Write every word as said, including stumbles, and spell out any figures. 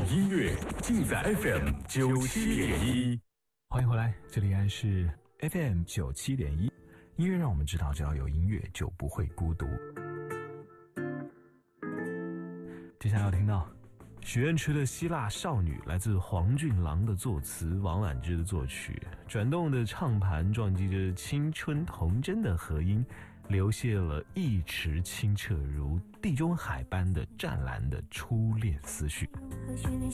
音乐尽在 F M 九七点一。 欢迎回来，这里依然是 F M 九七点一。音乐让我们知道，只要有音乐就不会孤独。接下来要听到许愿池的希腊少女，来自黄俊郎的作词，王菀之的作曲，转动的唱盘撞击着青春童真的和音，流泻了一池清澈如地中海般的湛蓝的初恋思绪。 和煦的